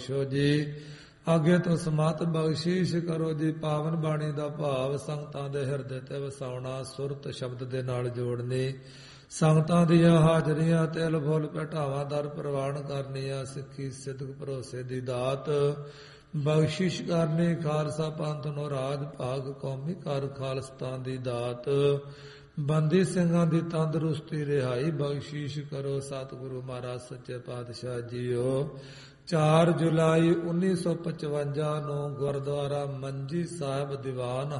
Show ਜੀ ਅੱਗੇ ਤੋਂ ਸਮਾਤ ਬਖਸ਼ੀਸ਼ ਕਰੋ ਜੀ। ਪਾਵਨ ਬਾਣੀ ਦਾ ਭਾਵ ਸੰਗਤਾਂ ਦੇ ਹਿਰਦੇ ਤੇ ਵਸਾਉਣਾ, ਸੁਰਤ ਸ਼ਬਦ ਦੇ ਨਾਲ ਜੋੜਨੀ, ਸੰਗਤਾਂ ਦੀਆਂ ਹਾਜ਼ਰੀਆਂ ਤਿਲ ਫੁੱਲ ਭਟਾਵਾਂ ਦਰ ਪ੍ਰਵਾਨ ਕਰਨੀਆਂ, ਸਿੱਖੀ ਸਿੱਧਕ ਭਰੋਸੇ ਦੀ ਦਾਤ ਬਖਸ਼ਿਸ਼ ਕਰਨੀ, ਖਾਲਸਾ ਪੰਥ ਨੂੰ ਰਾਜ ਭਾਗ ਕੌਮੀ ਕਰ ਖਾਲਸਤਾਨ ਦੀ ਦਾਤ, ਬੰਦੀ ਸਿੰਘਾਂ ਦੀ ਤੰਦਰੁਸਤੀ ਰਿਹਾਈ ਬਖਸ਼ਿਸ਼ ਕਰੋ। ਸਤਿਗੁਰੂ ਮਹਾਰਾਜ ਸੱਚੇ ਪਾਤਸ਼ਾਹ ਜੀਓ 4 ਜੁਲਾਈ 1955 ਨੂੰ ਗੁਰਦੁਆਰਾ ਮੰਜੀ ਸਾਹਿਬ ਦੀਵਾਨ